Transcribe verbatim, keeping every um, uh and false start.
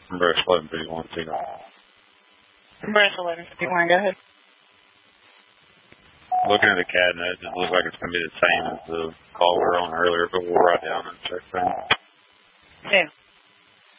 Brush eleven fifty-one, signal. Brush eleven fifty-one, go ahead. Looking at the cabinet, it looks like it's going to be the same as the call we were on earlier, but we'll write down and check things. Yeah.